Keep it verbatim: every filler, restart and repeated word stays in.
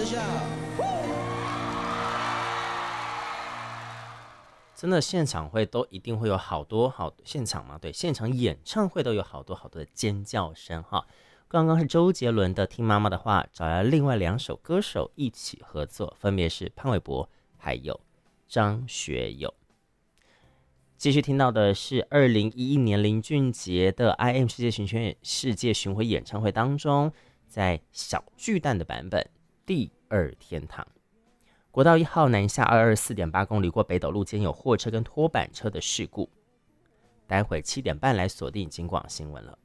之下。 真的现场会都一定会有好多好现场嘛？对，现场演唱会都有好多好多的尖叫声哈。刚刚是周杰伦的《听妈妈的话》，找来另外两首歌手一起合作，分别是潘玮柏还有张学友。继续听到的是二零一一年林俊杰的 I M 世界巡回世界巡回演唱会当中，在小巨蛋的版本《第二天堂》。国道一号南下二二四点八公里过北斗路间有货车跟拖板车的事故，待会七点半来锁定警广新闻了。